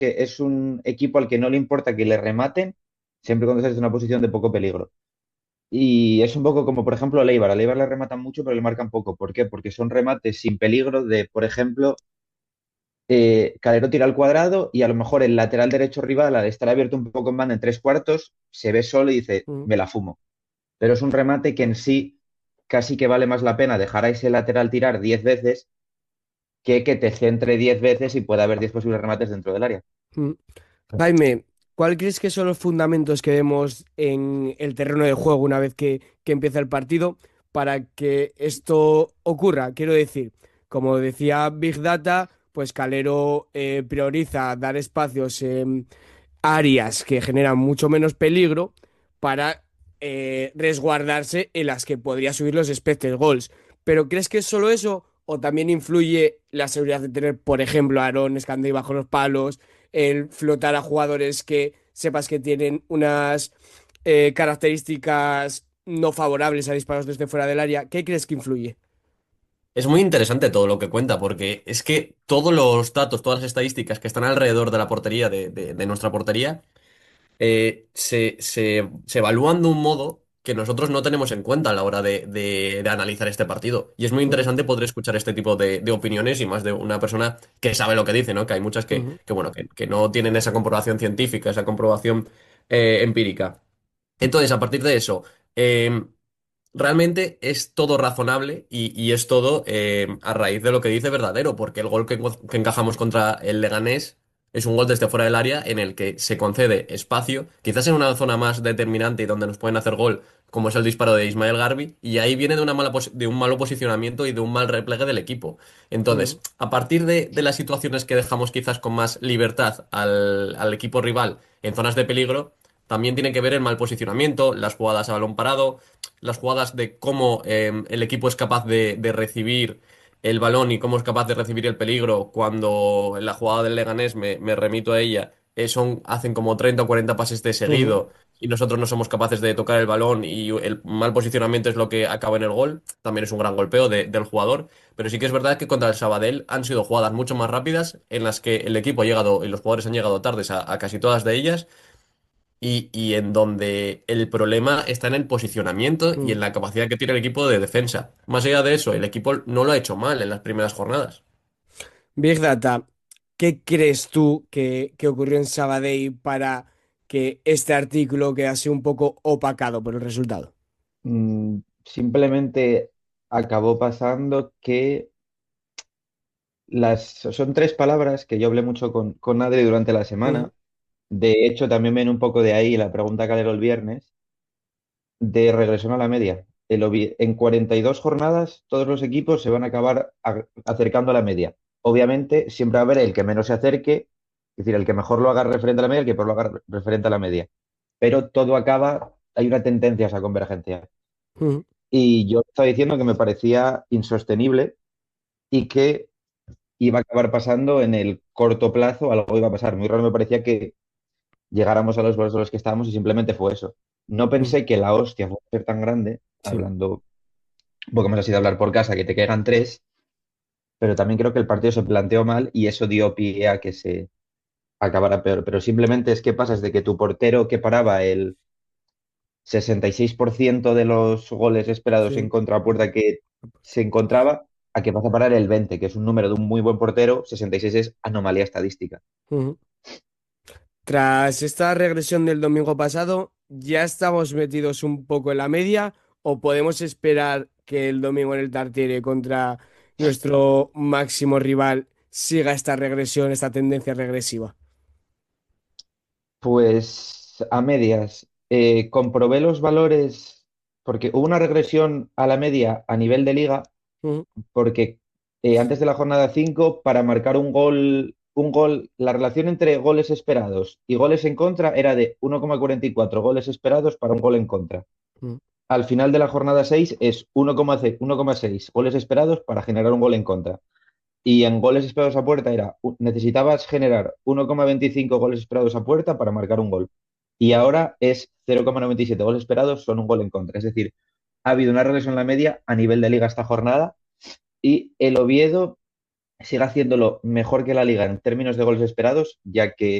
que es un equipo al que no le importa que le rematen, siempre cuando estás en una posición de poco peligro. Y es un poco como, por ejemplo, a Leibar le rematan mucho, pero le marcan poco. ¿Por qué? Porque son remates sin peligro de, por ejemplo, Calero tira al cuadrado y a lo mejor el lateral derecho rival, al estar abierto un poco en banda en tres cuartos, se ve solo y dice, Mm. me la fumo. Pero es un remate que en sí casi que vale más la pena dejar a ese lateral tirar 10 veces que te centre 10 veces y pueda haber 10 posibles remates dentro del área. Mm. Jaime, ¿cuál crees que son los fundamentos que vemos en el terreno de juego una vez que empieza el partido para que esto ocurra? Quiero decir, como decía Big Data, pues Calero prioriza dar espacios en áreas que generan mucho menos peligro para resguardarse en las que podría subir los expected goals. Pero ¿crees que es solo eso o también influye la seguridad de tener, por ejemplo, a Aaron Scandey bajo los palos, el flotar a jugadores que sepas que tienen unas características no favorables a disparos desde fuera del área? ¿Qué crees que influye? Es muy interesante todo lo que cuenta, porque es que todos los datos, todas las estadísticas que están alrededor de la portería, de nuestra portería, se evalúan de un modo que nosotros no tenemos en cuenta a la hora de analizar este partido. Y es muy Ujú, interesante poder escuchar este tipo de opiniones y más de una persona que sabe lo que dice, ¿no? Que hay muchas ujú, bueno, que no tienen esa comprobación científica, esa comprobación empírica. Entonces, a partir de eso, eh, realmente es todo razonable y es todo a raíz de lo que dice Verdadero, porque el gol que encajamos contra el Leganés es un gol desde fuera del área en el que se concede espacio, quizás en una zona más determinante y donde nos pueden hacer gol, como es el disparo de Ismael Garbi, y ahí viene de de un malo posicionamiento y de un mal replegue del equipo. ujú, Entonces, a partir de las situaciones que dejamos quizás con más libertad al equipo rival en zonas de peligro, también tiene que ver el mal posicionamiento, las jugadas a balón parado, las jugadas de cómo el equipo es capaz de recibir el balón y cómo es capaz de recibir el peligro cuando en la jugada del Leganés me remito a ella, hacen como 30 o 40 pases de ujú. seguido y nosotros no somos capaces de tocar el balón y el mal posicionamiento es lo que acaba en el gol. También es un gran golpeo del jugador, pero sí que es verdad que contra el Sabadell han sido jugadas mucho más rápidas en las que el equipo ha llegado y los jugadores han llegado tardes a casi todas de ellas y en donde el problema está en el posicionamiento y Mm. en la capacidad que tiene el equipo de defensa. Más allá de eso, el equipo no lo ha hecho mal en las primeras jornadas. Big Data, ¿qué crees tú que ocurrió en Sabadell para que este artículo quedase un poco opacado por el resultado? Simplemente acabó pasando que son tres palabras que yo hablé mucho con Adri durante la Ujú, semana. De hecho, también viene un poco de ahí la pregunta que haré el viernes, de regresión a la media. En 42 jornadas, todos los equipos se van a acabar acercando a la media. Obviamente, siempre va a haber el que menos se acerque, es decir, el que mejor lo haga referente a la media, el que peor lo haga referente a la media. Pero todo acaba, hay una tendencia a esa convergencia. ujú, Y yo estaba diciendo que me parecía insostenible y que iba a acabar pasando en el corto plazo, algo iba a pasar. Muy raro me parecía que llegáramos a los goles a los que estábamos y simplemente fue eso. No ujú. pensé que la hostia fuera a ser tan grande, Sí. hablando un poco más así de hablar por casa, que te caigan tres, pero también creo que el partido se planteó mal y eso dio pie a que se acabara peor. Pero simplemente es que pasas de que tu portero que paraba el 66% de los goles esperados en Sí. contrapuerta que se encontraba, a que pasa a parar el 20, que es un número de un muy buen portero, 66 es anomalía estadística. Ujú. Tras esta regresión del domingo pasado, ¿ya estamos metidos un poco en la media o podemos esperar que el domingo en el Tartiere contra nuestro máximo rival siga esta regresión, esta tendencia regresiva? Pues a medias. Comprobé los valores porque hubo una regresión a la media a nivel de liga, Ujú, porque antes de la jornada 5 para marcar la relación entre goles esperados y goles en contra era de 1,44 goles esperados para un gol en contra. ujú, Al final de la jornada 6 es 1,6 goles esperados para generar un gol en contra. Y en goles esperados a puerta necesitabas generar 1,25 goles esperados a puerta para marcar un gol. Y ahora es 0,97 goles esperados, son un gol en contra. Es decir, ha habido una regresión en la media a nivel de liga esta jornada y el Oviedo siga haciéndolo mejor que la liga en términos de goles esperados, ya que